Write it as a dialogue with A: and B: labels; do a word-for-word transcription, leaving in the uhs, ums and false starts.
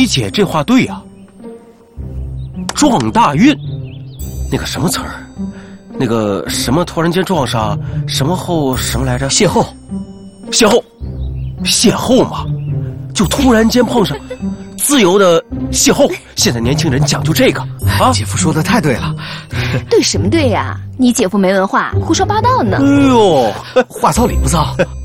A: 你姐这话对呀、啊，撞大运，那个什么词儿，那个什么突然间撞上，什么后什么来着？
B: 邂逅，
A: 邂逅，邂逅嘛，就突然间碰上，自由的邂逅。现在年轻人讲究这个啊！
B: 姐夫说的太对了。
C: 对什么对呀、啊？你姐夫没文化，胡说八道呢。
A: 哎呦，
B: 话糙理不糙。